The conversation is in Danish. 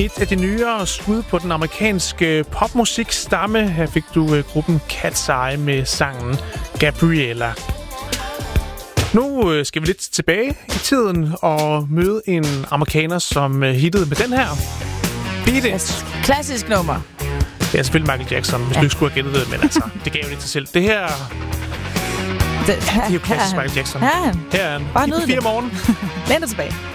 Et af de nyere skud på den amerikanske popmusikstamme. Her fik du gruppen Cat's Eye med sangen Gabriella. Nu skal vi lidt tilbage i tiden og møde en amerikaner, som hittede med den her. Beat It. Klassisk nummer. Det er selvfølgelig Michael Jackson, hvis du ikke skulle have gættet det, men altså, det gav jo lidt sig selv. Det her... Det er jo klassisk Michael Jackson. Her er han. Her er han. Bare nyd det. 4 morgen. Læn dig tilbage.